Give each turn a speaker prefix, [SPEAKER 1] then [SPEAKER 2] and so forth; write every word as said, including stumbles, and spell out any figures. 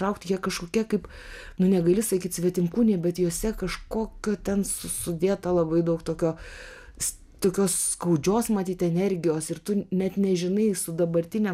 [SPEAKER 1] įsitraukti, jie kažkokie kaip, nu negali sakyt svetimkūniai, bet juose kažkokio ten su sudėta labai daug tokio tokios skaudžios matyt energijos ir tu net nežinai su dabartine